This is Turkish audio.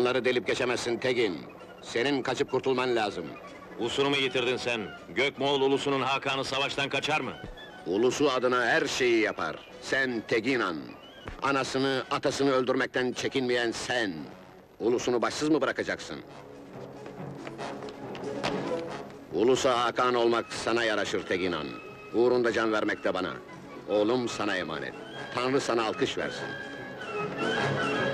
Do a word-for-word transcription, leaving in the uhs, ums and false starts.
Sınırları delip geçemezsin Tegin. Senin kaçıp kurtulman lazım. Usunu mu yitirdin sen? Gökmoğol ulusunun Hakan'ı savaştan kaçar mı? Ulusu adına her şeyi yapar. Sen Teginan. Anasını, atasını öldürmekten çekinmeyen sen. Ulusunu başsız mı bırakacaksın? Ulusa Hakan olmak sana yaraşır Teginan. Uğrunda can vermek de bana. Oğlum sana emanet. Tanrı sana alkış versin.